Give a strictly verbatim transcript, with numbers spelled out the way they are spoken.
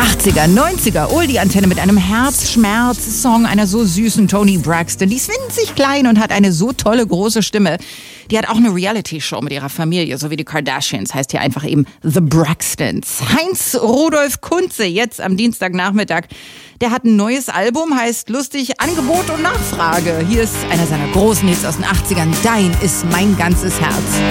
achtziger, neunziger Oldie-Antenne mit einem Herzschmerz-Song einer so süßen Toni Braxton. Die ist winzig klein und hat eine so tolle große Stimme. Die hat auch eine Reality-Show mit ihrer Familie, so wie die Kardashians. Heißt hier einfach eben The Braxtons. Heinz Rudolf Kunze, jetzt am Dienstagnachmittag. Der hat ein neues Album, heißt lustig Angebot und Nachfrage. Hier ist einer seiner großen Hits aus den achtzigern. Dein ist mein ganzes Herz.